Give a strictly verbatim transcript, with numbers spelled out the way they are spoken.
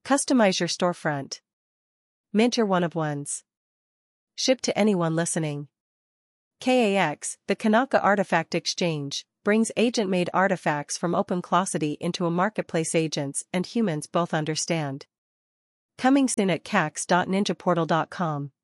Customize your storefront. Mint your one-of-ones. Ship to anyone listening. K A X, the Kanaka Artifact Exchange, brings agent-made artifacts from OpenClossity into a marketplace agents and humans both understand. Coming soon at cax dot ninja portal dot com.